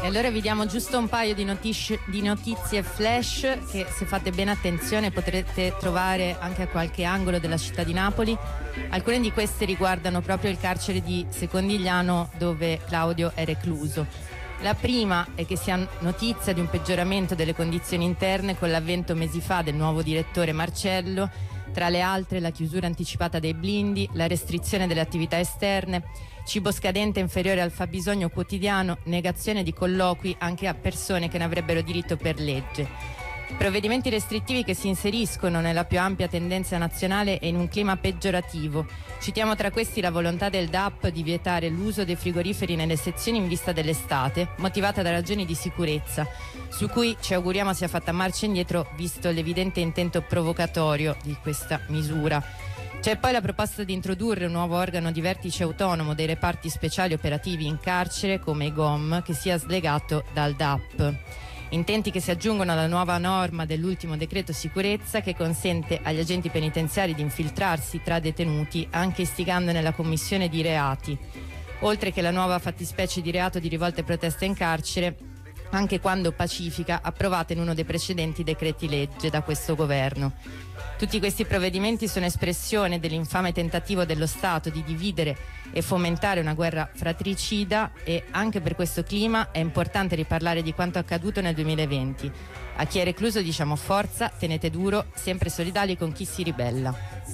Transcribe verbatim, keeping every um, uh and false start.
E allora vi diamo giusto un paio di, notiz- di notizie flash che, se fate bene attenzione, potrete trovare anche a qualche angolo della città di Napoli. Alcune di queste riguardano proprio il carcere di Secondigliano, dove Claudio è recluso. La prima è che si ha notizia di un peggioramento delle condizioni interne con l'avvento mesi fa del nuovo direttore Marcello. Tra le altre, la chiusura anticipata dei blindi, la restrizione delle attività esterne, cibo scadente inferiore al fabbisogno quotidiano, negazione di colloqui anche a persone che ne avrebbero diritto per legge. Provvedimenti restrittivi che si inseriscono nella più ampia tendenza nazionale e in un clima peggiorativo. Citiamo tra questi la volontà del D A P di vietare l'uso dei frigoriferi nelle sezioni in vista dell'estate, motivata da ragioni di sicurezza, su cui ci auguriamo sia fatta marcia indietro, visto l'evidente intento provocatorio di questa misura. C'è poi la proposta di introdurre un nuovo organo di vertice autonomo dei reparti speciali operativi in carcere, come i G O M, che sia slegato dal D A P. Intenti che si aggiungono alla nuova norma dell'ultimo decreto sicurezza, che consente agli agenti penitenziari di infiltrarsi tra detenuti anche istigandone la commissione di reati, oltre che la nuova fattispecie di reato di rivolta e protesta in carcere, anche quando pacifica, approvata in uno dei precedenti decreti legge da questo governo. Tutti questi provvedimenti sono espressione dell'infame tentativo dello Stato di dividere e fomentare una guerra fratricida, e anche per questo clima è importante riparlare di quanto accaduto nel duemilaventi. A chi è recluso diciamo forza, tenete duro, sempre solidali con chi si ribella.